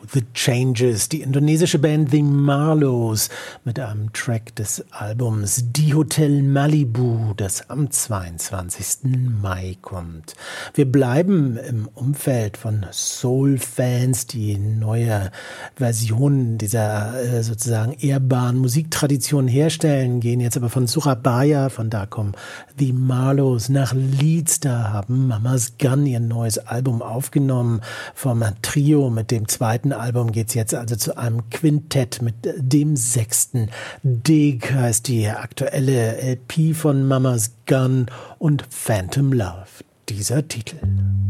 the Changes, die indonesische Band The Marlows mit einem Track des Albums Die Hotel Malibu, das am 22. Mai kommt. Wir bleiben im Umfeld von Soul-Fans, die neue Versionen dieser sozusagen ehrbaren Musiktradition herstellen, gehen jetzt aber von Surabaya, von da kommen The Marlows nach Leeds, da haben Mama's Gun ihr neues Album aufgenommen. Vom Trio mit dem zweiten Album geht's jetzt also zu einem Quintett mit dem 6. Dig, heißt die aktuelle LP von Mama's Gun, und Phantom Love, dieser Titel.